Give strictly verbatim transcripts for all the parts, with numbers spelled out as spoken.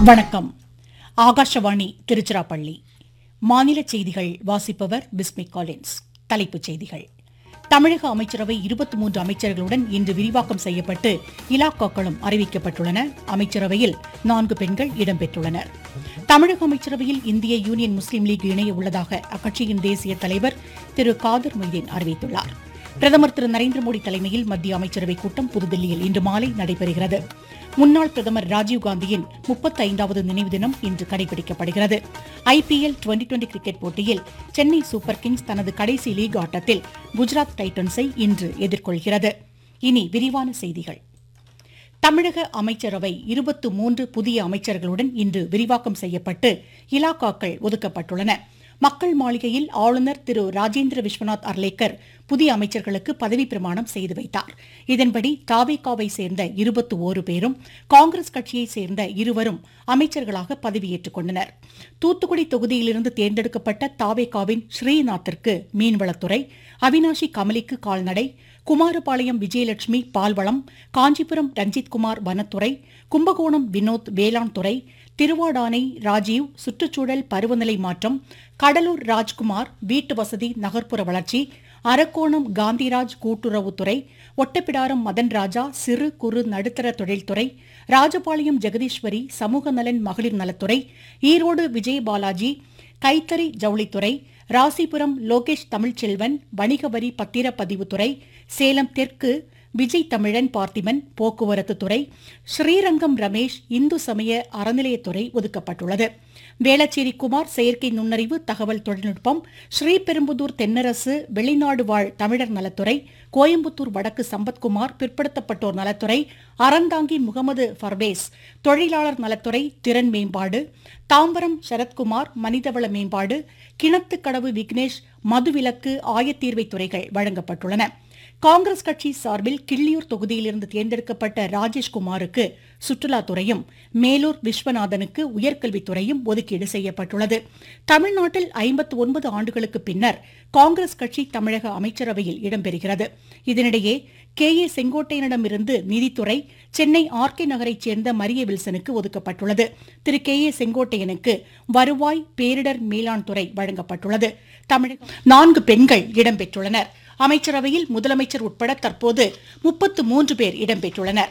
வணக்கம். ஆகாஷவாணி திருச்சிராப்பள்ளி. மாநில செய்திகள் வாசிப்பவர் பிஸ்மி காலின்ஸ். தலைப்புச் செய்திகள். தமிழக அமைச்சரவை இருபத்தி மூன்று அமைச்சர்களுடன் இன்று விரிவாக்கம் செய்யப்பட்டு இலாக்காக்களும் அறிவிக்கப்பட்டுள்ளன. அமைச்சரவையில் நான்கு பெண்கள் இடம்பெற்றுள்ளனர். தமிழக அமைச்சரவையில் இந்திய யூனியன் முஸ்லீம் லீக் இணைய உள்ளதாக அக்கட்சியின் தேசிய தலைவர் திரு காதர் மொய்தீன் அறிவித்துள்ளார். பிரதமர் திரு நரேந்திர மோடி தலைமையில் மத்திய அமைச்சரவைக் கூட்டம் புதுதில்லியில் இன்று மாலை நடைபெறுகிறது. முன்னாள் பிரதமர் ராஜீவ்காந்தியின் முப்பத்தி ஐந்தாவது நினைவு தினம் இன்று கடைபிடிக்கப்படுகிறது. ஐபிஎல் டுவெண்டி டுவெண்டி கிரிக்கெட் போட்டியில் சென்னை சூப்பர் கிங்ஸ் தனது கடைசி லீக் ஆட்டத்தில் குஜராத் டைட்டன்ஸை இன்று எதிர்கொள்கிறது. இனி விரிவான செய்திகள். தமிழக அமைச்சரவை இருபத்தி மூன்று புதிய அமைச்சர்களுடன் இன்று விரிவாக்கம் செய்யப்பட்டு இலாக்காக்கள் ஒதுக்கப்பட்டுள்ளன. மக்கள் மாளிகையில் ஆளுநர் திரு ராஜேந்திர விஸ்வநாத் அர்லேக்கர் புதிய அமைச்சர்களுக்கு பதவி பிரமாணம் செய்து வைத்தார். இதன்படி தாவேகாவை சேர்ந்த இருபத்தி ஓரு பேரும் காங்கிரஸ் கட்சியைச் சேர்ந்த இருவரும் அமைச்சர்களாக பதவியேற்றுக் கொண்டனர். தூத்துக்குடி தொகுதியிலிருந்து தேர்ந்தெடுக்கப்பட்ட தாவேகாவின் ஸ்ரீநாத்திற்கு மீன்வளத்துறை, அவினாஷி கமலிக்கு கால்நடை, குமாரபாளையம் விஜயலட்சுமி பால்வளம், காஞ்சிபுரம் ரஞ்சித்குமார் வனத்துறை, கும்பகோணம் வினோத் வேளாண் துறை, திருவாடானை ராஜீவ் சுற்றுச்சூழல் பருவநிலை மாற்றம், கடலூர் ராஜ்குமார் வீட்டு வசதி நகர்ப்புற வளர்ச்சி, அரக்கோணம் காந்திராஜ் கூட்டுறவுத்துறை, ஒட்டப்பிடாரம் மதன் ராஜா சிறு குறு நடுத்தர தொழில்துறை, ராஜபாளையம் ஜெகதீஸ்வரி சமூக நலன் மகளிர் நலத்துறை, ஈரோடு விஜயபாலாஜி கைத்தறி ஜவுளித்துறை, ராசிபுரம் லோகேஷ் தமிழ்ச்செல்வன் வணிக வரி பத்திரப்பதிவுத்துறை, சேலம் தெற்கு விஜய் தமிழன் பார்த்திபன் போக்குவரத்து துறை, ஸ்ரீரங்கம் ரமேஷ் இந்து சமய அறநிலையத்துறை ஒதுக்கப்பட்டுள்ளது. வேளச்சேரி குமார் செயற்கை நுண்ணறிவு தகவல் தொழில்நுட்பம், ஸ்ரீபெரும்புதூர் தென்னரசு வெளிநாடு வாழ் தமிழர் நலத்துறை, கோயம்புத்தூர் வடக்கு சம்பத்குமார் பிற்படுத்தப்பட்டோர் நலத்துறை, அறந்தாங்கி முகமது ஃபர்வேஸ் தொழிலாளர் நலத்துறை திறன் மேம்பாடு, தாம்பரம் சரத்குமார் மனிதவள மேம்பாடு, கிணத்துக்கடவு விக்னேஷ் மதுவிலக்கு ஆயத்தீர்வை துறைகள் வழங்கப்பட்டுள்ளன. காங்கிரஸ் கட்சி சார்பில் கிள்ளியூர் தொகுதியிலிருந்து தேர்ந்தெடுக்கப்பட்ட ராஜேஷ்குமாருக்கு சுற்றுலாத்துறையும், மேலூர் விஸ்வநாதனுக்கு உயர்கல்வித்துறையும் ஒதுக்கீடு செய்யப்பட்டுள்ளது. தமிழ்நாட்டில் ஐம்பத்தி ஒன்பது ஆண்டுகளுக்கு பின்னர் காங்கிரஸ் கட்சி தமிழக அமைச்சரவையில் இடம்பெறுகிறது. இதனிடையே கே ஏ செங்கோட்டையனிடமிருந்து நிதித்துறை சென்னை ஆர் கே நகரைச் சேர்ந்த மரிய வில்சனுக்கு ஒதுக்கப்பட்டுள்ளது. திரு கே ஏ செங்கோட்டையனுக்கு வருவாய் பேரிடர் மேலாண் துறை வழங்கப்பட்டுள்ளது. தமிழக நான்கு பெண்கள் இடம்பெற்றுள்ளனர். அமைச்சரவையில் முதலமைச்சர் உட்பட தற்போது முப்பத்து மூன்று பேர் இடம்பெற்றுள்ளனர்.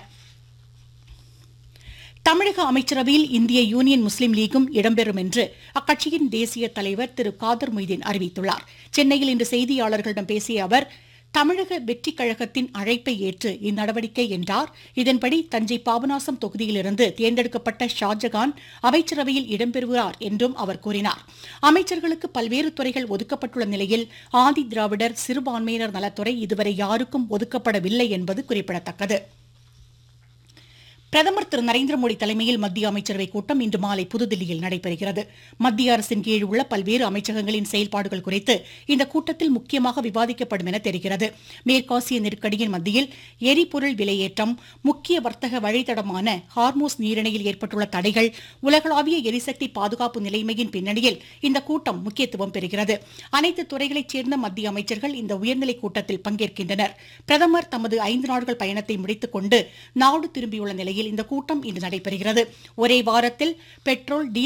தமிழக அமைச்சரவையில் இந்திய யூனியன் முஸ்லீம் லீகும் இடம்பெறும் என்று அக்கட்சியின் தேசிய தலைவர் திரு காதர் மொய்தீன் அறிவித்துள்ளார். சென்னையில் இன்று செய்தியாளர்களிடம் பேசிய அவர், தமிழக வெற்றிக் கழகத்தின் அழைப்பை ஏற்று இந்நடவடிக்கை என்றார். இதன்படி தஞ்சை பாபநாசம் தொகுதியிலிருந்து தேர்ந்தெடுக்கப்பட்ட ஷாஜகான் அமைச்சரவையில் இடம்பெறுகிறார் என்றும் அவர் கூறினார். அமைச்சர்களுக்கு பல்வேறு துறைகள் ஒதுக்கப்பட்டுள்ள நிலையில் ஆதி திராவிடர் சிறுபான்மையினர் நலத்துறை இதுவரை யாருக்கும் ஒதுக்கப்படவில்லை என்பது குறிப்பிடத்தக்கது. பிரதமர் திரு நரேந்திர மோடி தலைமையில் மத்திய அமைச்சரவைக் கூட்டம் இன்று மாலை புதுதில்லியில் நடைபெறுகிறது. மத்திய அரசின் கீழ் உள்ள பல்வேறு அமைச்சகங்களின் செயல்பாடுகள் குறித்து இந்த கூட்டத்தில் முக்கியமாக விவாதிக்கப்படும் என தெரிகிறது. மேற்காசிய நெருக்கடியின் மத்தியில் எரிபொருள் விலையேற்றம், முக்கிய வர்த்தக வழித்தடமான ஹார்மோஸ் நீரிணையில் ஏற்பட்டுள்ள தடைகள், உலகளாவிய எரிசக்தி பாதுகாப்பு நிலைமையின் பின்னணியில் இந்த கூட்டம் முக்கியத்துவம் பெறுகிறது. அனைத்து துறைகளைச் சேர்ந்த மத்திய அமைச்சர்கள் இந்த உயர்நிலைக் கூட்டத்தில் பங்கேற்கின்றனர். பிரதமர் தமது ஐந்து நாட்கள் பயணத்தை முடித்துக் கொண்டு நாடு திரும்பியுள்ள நிலையில் இந்த கூட்டம் இன்று நடைபெறுகிறது. ஒரே வாரத்தில் பெட்ரோல், டீசல்